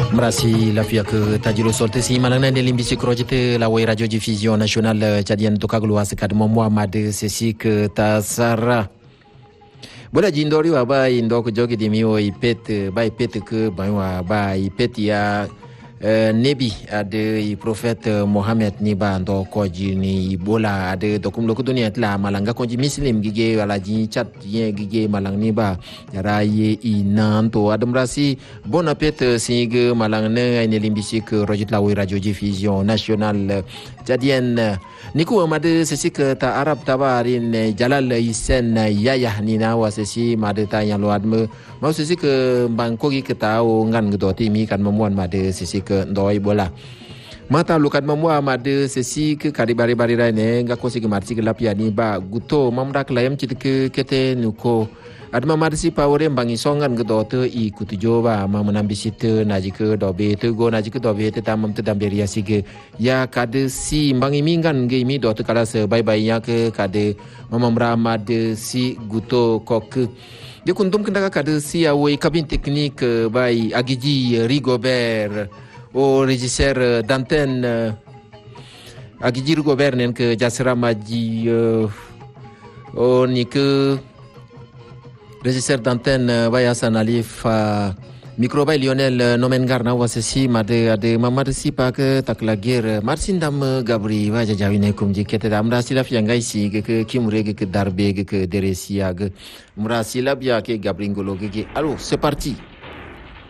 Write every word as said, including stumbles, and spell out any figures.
Merasi lafia ke tajiro solte si malangna de limbisi krojete la way radio diffusion nationale tchadienne tokaglu askad Muhammad sesi ke tasara bola jindori wa bai ndoko jogi di miwo ipet bai pet ke bai wa bai pet ya Uh, nebi ada Prophet Muhammad ni ba ndo koji ni bola ada dokum loko dunia tla malanga koji muslim gige alaji chat ye gige malang ni ba yara ye inan to ada merasi bon appétit sing malang ne ni limbisi ke rojit lawi radio diffusion national jadian niku amade sesi ke ta arab tabarin jalal isen yayah ni na wasesi made ta yang luad me mau sesi ke bangkogi ke tau ngan gedoti mi kan memuan made sesi ke ndoi bola mata lukat memua made sesi ke kari bari-bari rane ngako sigi marsi ke lapia ni ba guto mamra klayam cit ke kete nuko adma marsi pawre bangi songan gedote i kutujo ba mamnambi site naji ke dobe te go naji ke dobe te tamam te damberia sige ya kade si bangi mingan ge mi dote kala se bye bye ya ke kade mamamra made si guto kok de kuntum kendaka kade si awe kabin teknik by Agiji Rigobert au régisseur d'antenne Agiji Rigobert nen ke jasra maji o ni ke régisseur d'antenne Baya Sanalif micro bay Lionel Nomengar na wasesi made ade mamad si pa ke takla guerre Martin dam Gabri wa jawine kum jikete dam rasila fi ngai si ke kimre ke darbe ke deresia ke mrasila bia ke Gabri ngolo ke allô c'est parti.